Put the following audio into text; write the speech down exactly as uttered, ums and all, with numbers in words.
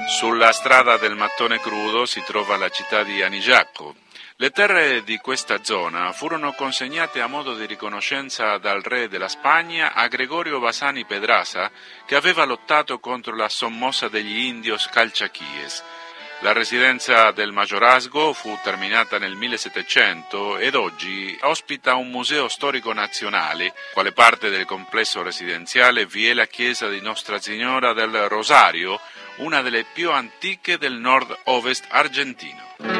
Sulla strada del Mattone Crudo si trova la città di Anigiaco. Le terre di questa zona furono consegnate a modo di riconoscenza dal re della Spagna a Gregorio Bassani Pedraza, che aveva lottato contro la sommossa degli indios calchaquíes. La residenza del maggiorazgo fu terminata nel millesettecento ed oggi ospita un museo storico nazionale. Quale parte del complesso residenziale vi è la chiesa di Nostra Signora del Rosario, una delle più antiche del nord-ovest argentino.